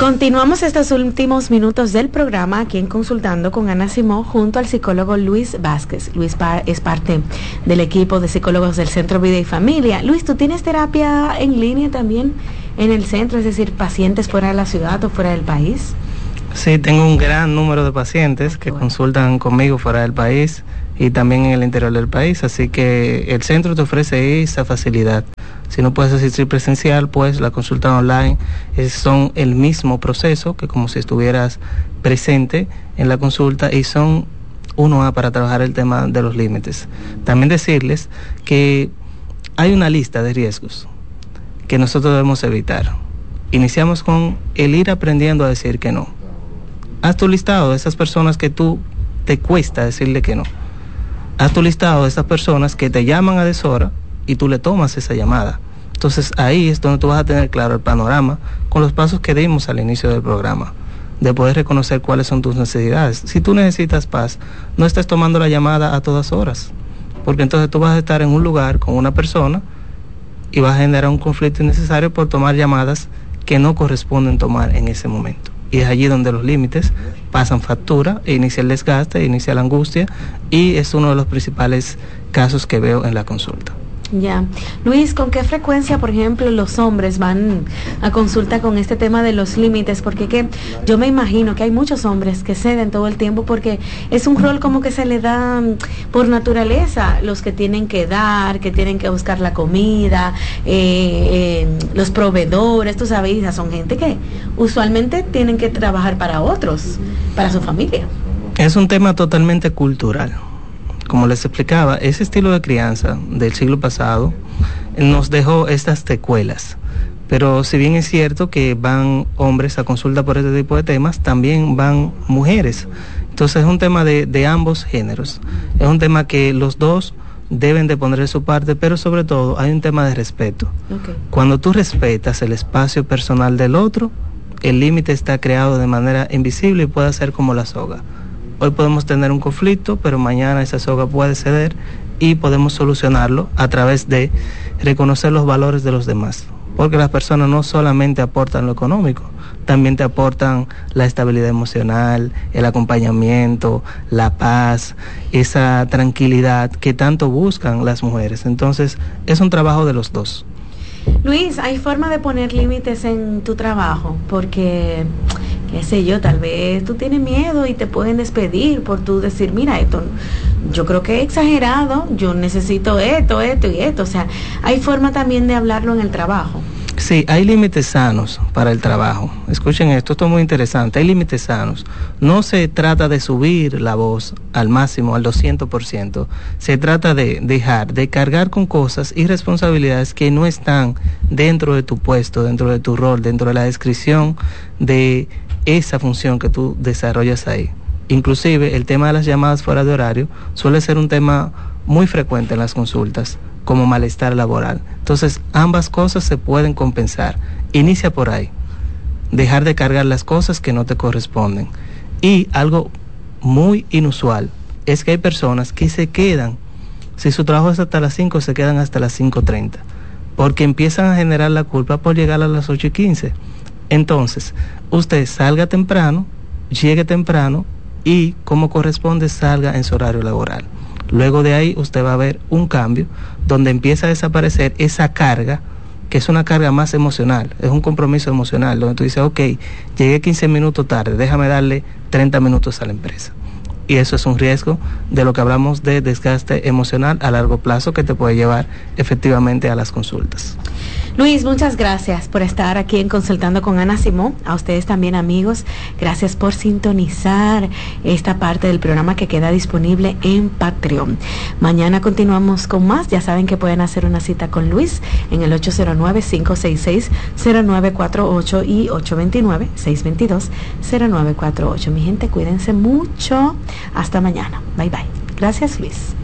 Continuamos estos últimos minutos del programa aquí en Consultando con Ana Simó junto al psicólogo Luis Vázquez. Luis es parte del equipo de psicólogos del Centro Vida y Familia. Luis, ¿tú tienes terapia en línea también en el centro, es decir, pacientes fuera de la ciudad o fuera del país? Sí, tengo un gran número de pacientes que consultan conmigo fuera del país y también en el interior del país, así que el centro te ofrece esa facilidad. Si no puedes asistir presencial, pues la consulta online son el mismo proceso que como si estuvieras presente en la consulta y son 1A para trabajar el tema de los límites. También decirles que hay una lista de riesgos que nosotros debemos evitar. Iniciamos con el ir aprendiendo a decir que no. Haz tu listado de esas personas que tú te cuesta decirle que no. Haz tu listado de esas personas que te llaman a deshora y tú le tomas esa llamada. Entonces ahí es donde tú vas a tener claro el panorama con los pasos que dimos al inicio del programa, de poder reconocer cuáles son tus necesidades. Si tú necesitas paz, no estés tomando la llamada a todas horas, porque entonces tú vas a estar en un lugar con una persona y vas a generar un conflicto innecesario por tomar llamadas que no corresponden tomar en ese momento. Y es allí donde los límites pasan factura, e inicia el desgaste, inicia la angustia, y es uno de los principales casos que veo en la consulta. Ya. Luis, ¿con qué frecuencia, por ejemplo, los hombres van a consulta con este tema de los límites? Porque yo me imagino que hay muchos hombres que ceden todo el tiempo porque es un rol como que se le da por naturaleza, los que tienen que dar, que tienen que buscar la comida, los proveedores, tú sabes, son gente que usualmente tienen que trabajar para otros, para su familia. Es un tema totalmente cultural. Como les explicaba, ese estilo de crianza del siglo pasado nos dejó estas secuelas. Pero si bien es cierto que van hombres a consulta por este tipo de temas, también van mujeres. Entonces es un tema de ambos géneros. Es un tema que los dos deben de poner de su parte, pero sobre todo hay un tema de respeto. Okay. Cuando tú respetas el espacio personal del otro, el límite está creado de manera invisible y puede ser como la soga. Hoy podemos tener un conflicto, pero mañana esa soga puede ceder y podemos solucionarlo a través de reconocer los valores de los demás. Porque las personas no solamente aportan lo económico, también te aportan la estabilidad emocional, el acompañamiento, la paz, esa tranquilidad que tanto buscan las mujeres. Entonces, es un trabajo de los dos. Luis, ¿hay forma de poner límites en tu trabajo? Porque, qué sé yo, tal vez tú tienes miedo y te pueden despedir por tú decir, mira, esto, yo creo que he exagerado, yo necesito esto y esto. O sea, ¿hay forma también de hablarlo en el trabajo? Sí, hay límites sanos para el trabajo. Escuchen esto es muy interesante. Hay límites sanos. No se trata de subir la voz al máximo, al 200%. Se trata de dejar de cargar con cosas y responsabilidades que no están dentro de tu puesto, dentro de tu rol, dentro de la descripción de esa función que tú desarrollas ahí. Inclusive el tema de las llamadas fuera de horario suele ser un tema muy frecuente en las consultas, como malestar laboral. Entonces, ambas cosas se pueden compensar. Inicia por ahí. Dejar de cargar las cosas que no te corresponden. Y algo muy inusual es que hay personas que se quedan, si su trabajo es hasta las 5, se quedan hasta las 5:30, porque empiezan a generar la culpa por llegar a las 8:15. Entonces, usted salga temprano, llegue temprano y, como corresponde, salga en su horario laboral. Luego de ahí usted va a ver un cambio donde empieza a desaparecer esa carga, que es una carga más emocional, es un compromiso emocional, donde tú dices, ok, llegué 15 minutos tarde, déjame darle 30 minutos a la empresa. Y eso es un riesgo de lo que hablamos de desgaste emocional a largo plazo que te puede llevar efectivamente a las consultas. Luis, muchas gracias por estar aquí en Consultando con Ana Simó. A ustedes también, amigos, gracias por sintonizar esta parte del programa que queda disponible en Patreon. Mañana continuamos con más. Ya saben que pueden hacer una cita con Luis en el 809-566-0948 y 829-622-0948. Mi gente, cuídense mucho. Hasta mañana. Bye, bye. Gracias, Luis.